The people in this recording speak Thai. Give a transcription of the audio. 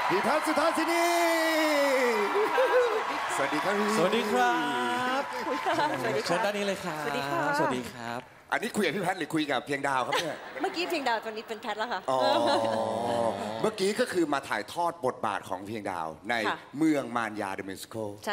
พี่แพทย์สุธาสินีสวัสดีครับสวัสดีครับเชิญด้านนี้เลยครับสวัสดีครับสวัสดีครับอันนี้คุยกับพี่แพทย์หรือคุยกับเพียงดาวครับเนี่ยเมื่อกี้เพียงดาวตอนนี้เป็นแพทแล้วค่ะอ๋อเมื่อกี้ก็คือมาถ่ายทอดบทบาทของเพียงดาวในค่ะเมืองมารยาเดอะมิวสิคล